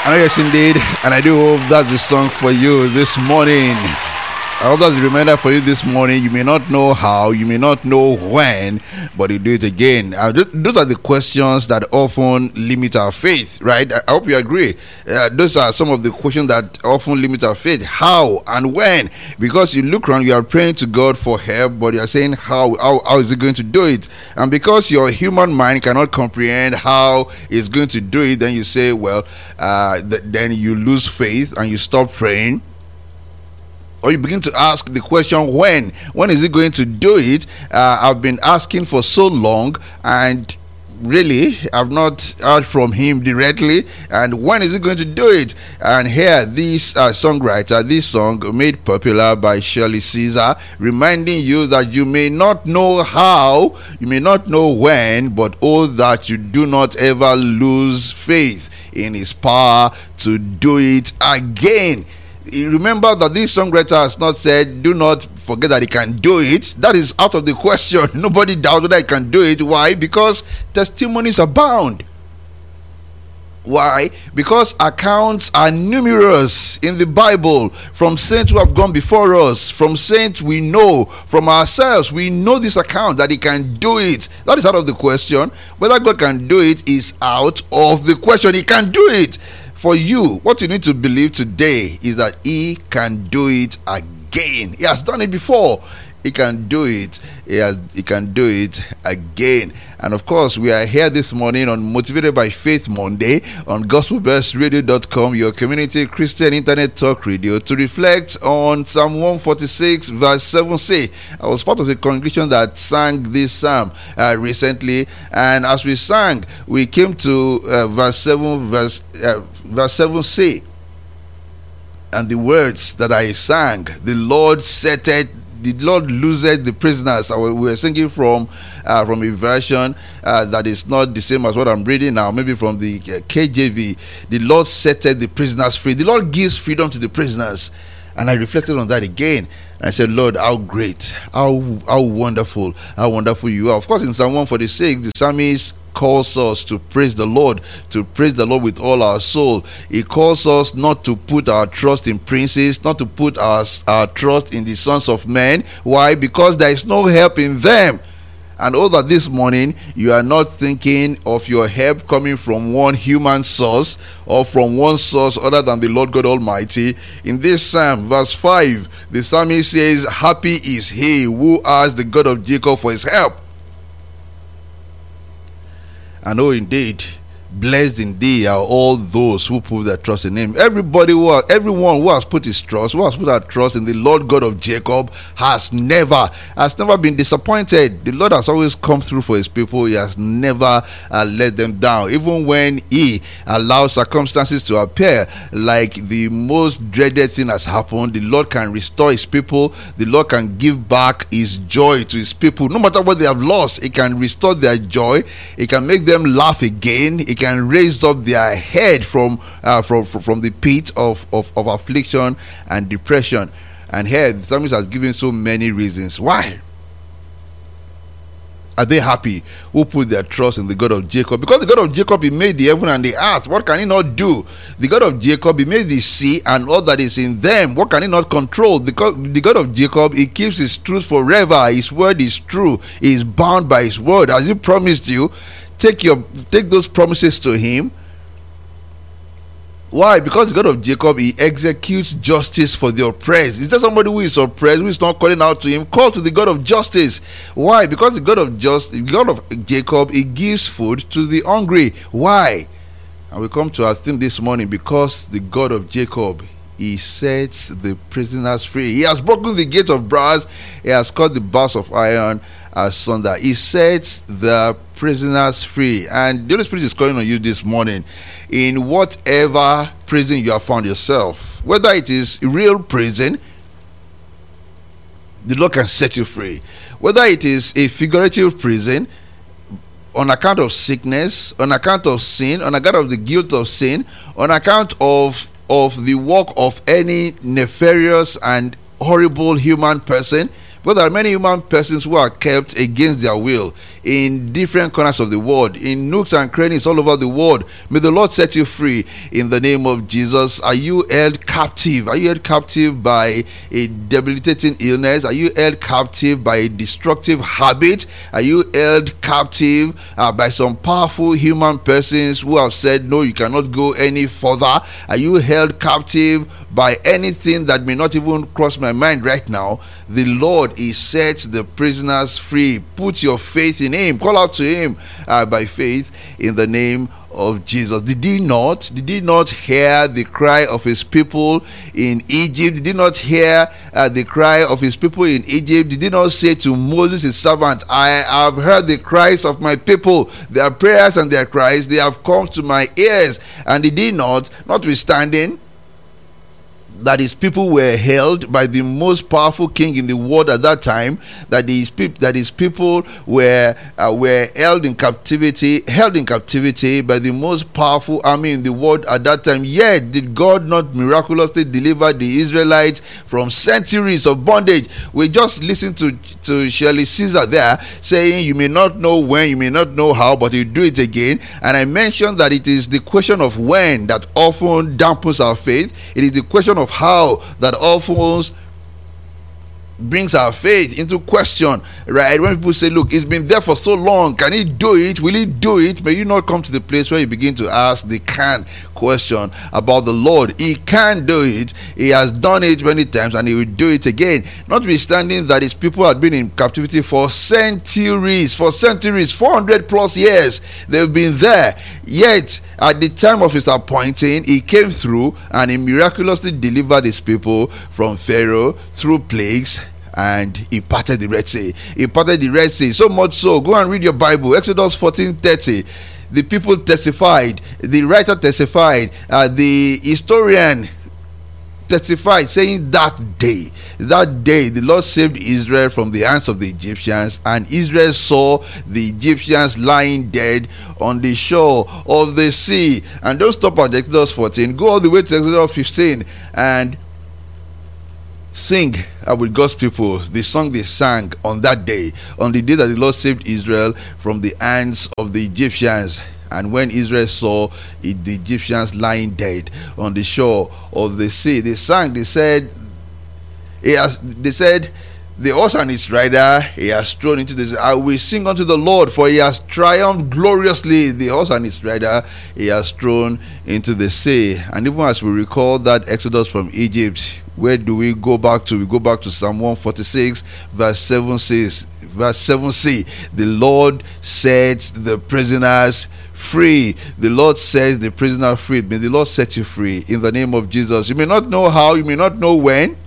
Oh, yes, indeed. And I do hope that's the song for you this morning. I hope that's a reminder for you this morning. You may not know how, you may not know when, but you do it again. Those are the questions that often limit our faith, right? I hope you agree. Those are some of the questions that often limit our faith. How and when? Because you look around, you are praying to God for help, but you are saying, how is He going to do it? And because your human mind cannot comprehend how He's going to do it, then you say, well, then you lose faith and you stop praying. Or you begin to ask the question, when is He going to do it? I've been asking for so long, and really I've not heard from Him directly. And when is He going to do it? And here, this songwriter, this song made popular by Shirley Caesar, reminding you that you may not know how, you may not know when, but oh, that you do not ever lose faith in His power to do it again. Remember that this songwriter has not said, do not forget that He can do it. That is out of the question. Nobody doubts whether He can do it. Why? Because testimonies abound. Why? Because accounts are numerous in the Bible from saints who have gone before us, from saints we know, from ourselves. We know this account that He can do it. That is out of the question. Whether God can do it is out of the question. He can do it. For you, what you need to believe today is that He can do it again. He has done it before. He can do it. He can do it again. And of course, we are here this morning on Motivated by Faith Monday on gospelbeltradio.com, your community Christian internet talk radio, to reflect on Psalm 146 verse 7c. I was part of the congregation that sang this psalm recently, and as we sang, we came to verse 7c, and the words that I sang, the Lord loosed the prisoners. We were singing from a version that is not the same as what I'm reading now, maybe from the KJV. The Lord set the prisoners free. The Lord gives freedom to the prisoners. And I reflected on that again. And I said, Lord, how great, how wonderful you are. Of course, in Psalm 146, the psalmist calls us to praise the Lord with all our soul. He calls us not to put our trust in princes, not to put our trust in the sons of men. Why? Because there is no help in them. And oh, that this morning you are not thinking of your help coming from one human source or from one source other than the Lord God Almighty. In this psalm, verse 5, the psalmist says, happy is he who asks the God of Jacob for his help. And oh, indeed, blessed indeed are all those who put their trust in Him. Everyone who has put his trust, who has put our trust in the Lord God of Jacob, has never been disappointed. The Lord has always come through for His people. He has never let them down. Even when He allows circumstances to appear like the most dreaded thing has happened, the Lord can restore His people. The Lord can give back His joy to His people. No matter what they have lost, He can restore their joy. He can make them laugh again. He can raise up their head from the pit of affliction and depression. And here the psalmist has given so many reasons. Why are they happy who put their trust in the God of Jacob? Because the God of Jacob, He made the heaven and the earth. What can He not do? The God of Jacob, He made the sea and all that is in them. What can He not control? The God of Jacob, He keeps His truth forever. His word is true. He is bound by His word. As He promised you, take those promises to Him. Why? Because the God of Jacob, He executes justice for the oppressed. Is there somebody who is oppressed, who is not calling out to Him? Call to the God of justice. Why? Because the God of Jacob, He gives food to the hungry. Why? And we come to our theme this morning, because the God of Jacob, He sets the prisoners free. He has broken the gates of brass. He has cut the bars of iron asunder. He sets the prisoners free. And the Holy Spirit is calling on you this morning, in whatever prison you have found yourself, whether it is real prison, the Lord can set you free. Whether it is a figurative prison, on account of sickness, on account of sin, on account of the guilt of sin, on account of the work of any nefarious and horrible human person. But there are many human persons who are kept against their will in different corners of the world, in nooks and crannies all over the world. May the Lord set you free in the name of Jesus. Are you held captive? Are you held captive by a debilitating illness? Are you held captive by a destructive habit? Are you held captive by some powerful human persons who have said, no, you cannot go any further? Are you held captive by anything that may not even cross my mind right now? The Lord is set the prisoners free. Put your faith in him. Call out to him by faith in the name of Jesus. Did he not hear the cry of his people in Egypt? Did he not hear the cry of his people in Egypt? Did he not say to Moses his servant, I have heard the cries of my people, their prayers and their cries, they have come to my ears? And did he not, notwithstanding that his people were held by the most powerful king in the world at that time, that his people were held in captivity by the most powerful army in the world at that time, yet did God not miraculously deliver the Israelites from centuries of bondage? We just listened to Shirley Caesar there saying, you may not know when, you may not know how, but you do it again. And I mentioned that it is the question of when that often dampens our faith. It is the question of how that often brings our faith into question, right? When people say, look, it's been there for so long, can he do it? Will he do it? May you not come to the place where you begin to ask the can question about the Lord. He can do it. He has done it many times and he will do it again. Notwithstanding that his people had been in captivity for centuries, 400 plus years, they've been there. Yet at the time of his appointing, he came through and he miraculously delivered his people from Pharaoh through plagues, and he parted the Red Sea. He parted the Red Sea, so much so, go and read your Bible, Exodus 14:30. The people testified, the writer testified, the historian testified, saying that day the Lord saved Israel from the hands of the Egyptians, and Israel saw the Egyptians lying dead on the shore of the sea. And don't stop at Exodus 14, go all the way to Exodus 15 and sing with God's people the song they sang on that day, on the day that the Lord saved Israel from the hands of the Egyptians. And when Israel saw it, the Egyptians lying dead on the shore of the sea, they sang, they said, the horse and its rider he has thrown into the sea. I will sing unto the Lord, for he has triumphed gloriously. The horse and its rider he has thrown into the sea. And even as we recall that Exodus from Egypt, where do we go back to? We go back to Psalm 146 verse 7 says, verse 7c, the Lord sets the prisoners free. The Lord sets the prisoner free. May the Lord set you free in the name of Jesus. You may not know how, you may not know when,